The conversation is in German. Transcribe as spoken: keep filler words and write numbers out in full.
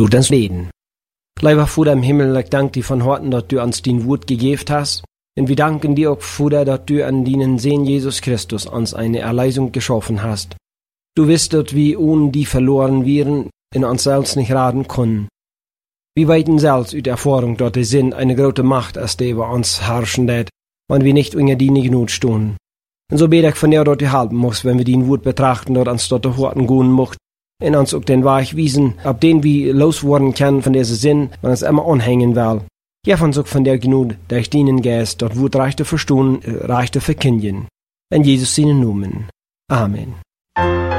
Laat uns beten. Lieber Vater im Himmel, ich danke dir von Herzen, dass du uns dein Wort gegeben hast. Und wir danken dir auch, Vater, dass du an deinen Sohn Jesus Christus uns eine Erlösung geschaffen hast. Du wirst, dass wir ohne die verloren wären, in uns selbst nicht raten können. Wir weiten selbst aus Erfahrung, dass der Sinn eine große Macht ist, die über uns herrschen wird, wenn wir nicht unter die Not stehen. Und so bete ich von dir, dass du helfen musst, wenn wir dein Wort betrachten, dass uns dort Horten gehen macht, und uns auch den Weg wiesen, ab den wir loswerden können von diesem Sinn, wenn es immer anhängen will. Ja, von so von der Genut, der ich dienen Geist, dort Wort reich zu verstehen, reich zu verkündigen. In Jesus seinen Namen. Amen.